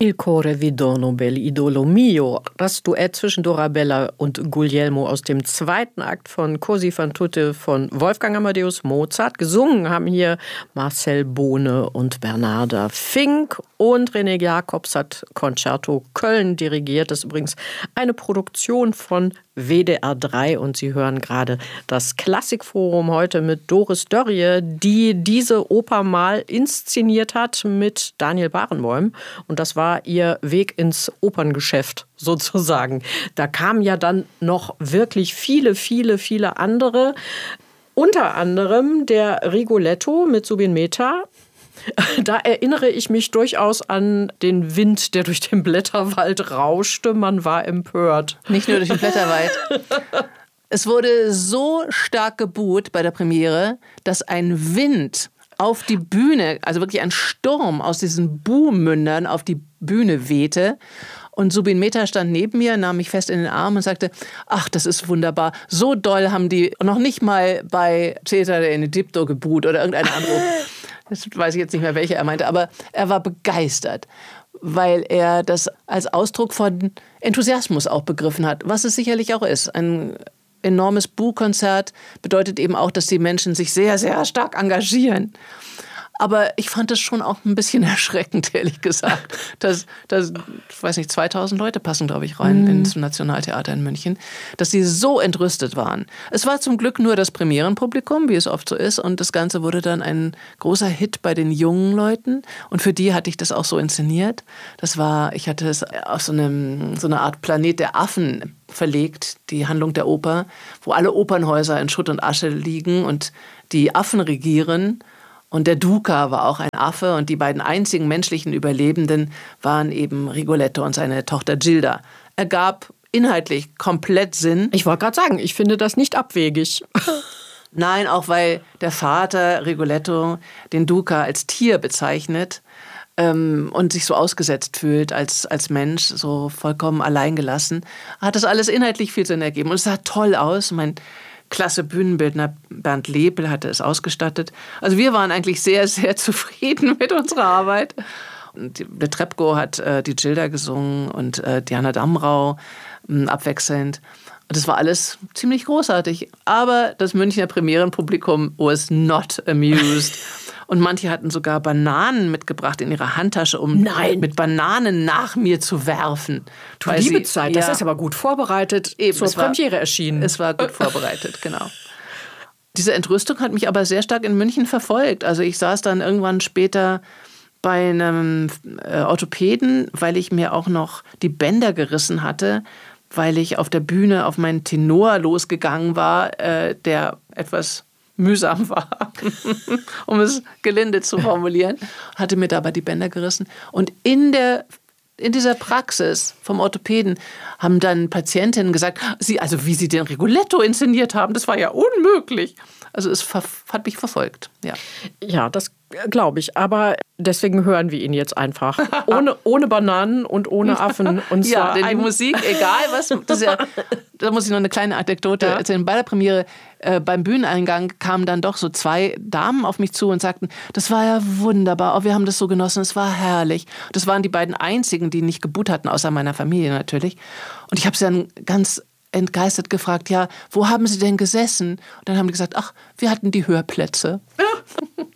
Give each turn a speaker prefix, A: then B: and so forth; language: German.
A: Il Core vi dono bel idolo mio. Das Duett zwischen Dorabella und Guglielmo aus dem zweiten Akt von Così fan tutte von Wolfgang Amadeus Mozart. Gesungen haben hier Marcel Bohne und Bernarda Fink. Und René Jacobs hat Concerto Köln dirigiert. Das ist übrigens eine Produktion von WDR 3. Und Sie hören gerade das Klassikforum heute mit Doris Dörrie, die diese Oper mal inszeniert hat mit Daniel Barenboim. Und das war ihr Weg ins Operngeschäft sozusagen. Da kamen ja dann noch wirklich viele andere. Unter anderem der Rigoletto mit Zubin Mehta. Da erinnere ich mich durchaus an den Wind, der durch den Blätterwald rauschte. Man war empört.
B: Nicht nur durch den Blätterwald. Es wurde so stark geboot bei der Premiere, dass ein Wind auf die Bühne, also wirklich ein Sturm aus diesen Buhmündern auf die Bühne wehte. Und Zubin Mehta stand neben mir, nahm mich fest in den Arm und sagte, ach, das ist wunderbar. So doll haben die noch nicht mal bei Cesare in Egitto gebuht oder irgendeine andere. Das weiß ich jetzt nicht mehr, welche er meinte, aber er war begeistert, weil er das als Ausdruck von Enthusiasmus auch begriffen hat, was es sicherlich auch ist. Ein enormes Bu-Konzert bedeutet eben auch, dass die Menschen sich sehr, sehr stark engagieren. Aber ich fand es schon auch ein bisschen erschreckend, ehrlich gesagt. Ich weiß nicht, 2000 Leute passen, glaube ich, rein ins Nationaltheater in München, dass sie so entrüstet waren. Es war zum Glück nur das Premierenpublikum, wie es oft so ist. Und das Ganze wurde dann ein großer Hit bei den jungen Leuten. Und für die hatte ich das auch so inszeniert. Ich hatte es auf so eine Art Planet der Affen verlegt, die Handlung der Oper, wo alle Opernhäuser in Schutt und Asche liegen und die Affen regieren. Und der Duca war auch ein Affe und die beiden einzigen menschlichen Überlebenden waren eben Rigoletto und seine Tochter Gilda. Ergab inhaltlich komplett Sinn.
A: Ich wollte gerade sagen, ich finde das nicht abwegig.
B: Nein, auch weil der Vater Rigoletto den Duca als Tier bezeichnet und sich so ausgesetzt fühlt als Mensch, so vollkommen alleingelassen, hat das alles inhaltlich viel Sinn ergeben. Und es sah toll aus. Mein klasse Bühnenbildner Bernd Lepel hatte es ausgestattet. Also wir waren eigentlich sehr, sehr zufrieden mit unserer Arbeit. Der Trepko hat die Gilda gesungen und Diana Damrau abwechselnd. Und das war alles ziemlich großartig. Aber das Münchner Premierenpublikum was not amused. Und manche hatten sogar Bananen mitgebracht in ihrer Handtasche, um mit Bananen nach mir zu werfen.
A: Du liebe Zeit, das ist aber gut vorbereitet, eben, zur Premiere erschienen.
B: Es war gut vorbereitet, genau. Diese Entrüstung hat mich aber sehr stark in München verfolgt. Also ich saß dann irgendwann später bei einem Orthopäden, weil ich mir auch noch die Bänder gerissen hatte, weil ich auf der Bühne auf meinen Tenor losgegangen war, der etwas mühsam war, um es gelinde zu formulieren, hatte mir dabei die Bänder gerissen. Und in dieser Praxis vom Orthopäden haben dann Patientinnen gesagt, wie sie den Rigoletto inszeniert haben, das war ja unmöglich. Also es hat mich verfolgt.
A: Ja, das glaube ich. Aber deswegen hören wir ihn jetzt einfach. Ohne Bananen und ohne Affen. Und
B: ja, denn die Musik, egal was, da muss ich noch eine kleine Anekdote erzählen. Bei der Premiere beim Bühneneingang kamen dann doch so 2 Damen auf mich zu und sagten, das war ja wunderbar, wir haben das so genossen, es war herrlich. Das waren die beiden einzigen, die nicht gebuht hatten, außer meiner Familie natürlich. Und ich habe sie dann ganz entgeistert gefragt, ja, wo haben Sie denn gesessen? Und dann haben die gesagt, ach, wir hatten die Hörplätze.